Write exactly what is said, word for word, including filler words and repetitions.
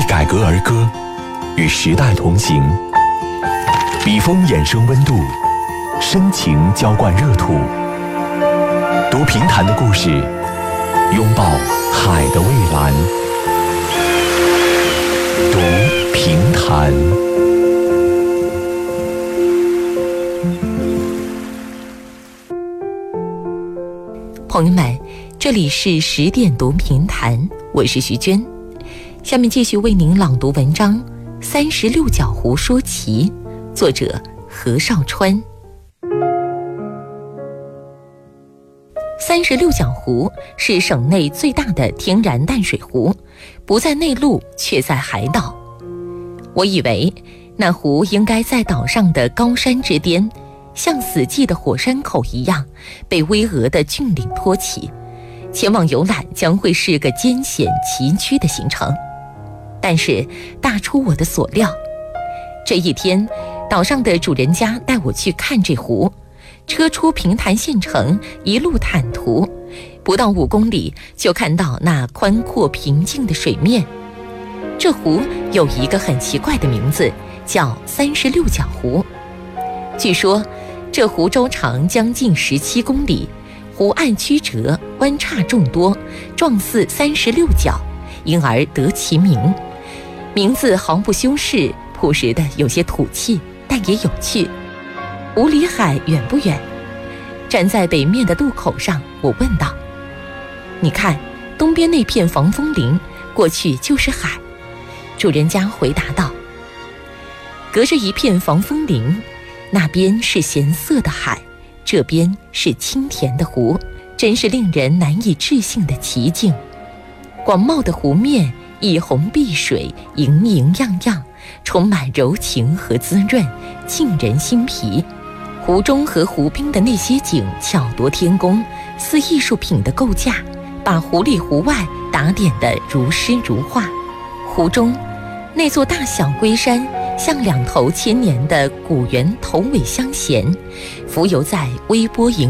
为改革而歌，与时代同行。笔锋衍生温度，深情浇灌热土。读评弹的故事，拥抱海的蔚蓝。读评弹。 朋友们，这里是十点读评弹，我是徐娟。下面继续为您朗读文章《三十六角湖说奇》，作者何绍川。三十六角湖是省内最大的天然淡水湖，不在内陆，却在海岛。我以为那湖应该在岛上的高山之巅，像死寂的火山口一样，被巍峨的峻岭托起，前往游览将会是个艰险崎岖的行程。但是大出我的所料，这一天岛上的主人家带我去看这湖，车出平潭县城，一路坦途，不到五公里就看到那宽阔平静的水面。这湖有一个很奇怪的名字，叫三十六角湖。据说这湖周长将近十七公里，湖岸曲折，弯岔众多，状似三十六角，因而得其名。名字毫不修饰，朴实的有些土气，但也有趣。湖离海远不远？站在北面的渡口上，我问道：“你看，东边那片防风林，过去就是海。”主人家回答道：“隔着一片防风林，那边是咸涩的海，这边是清甜的湖，真是令人难以置信的奇景。广袤的湖面，一泓碧水，莹莹漾漾，充满柔情和滋润，沁人心脾。湖中和湖滨的那些景巧夺天工，似艺术品的构架，把湖里湖外打点得如诗如画。湖中那座大小龟山，像两头千年的古猿头尾相衔，浮游在微波盈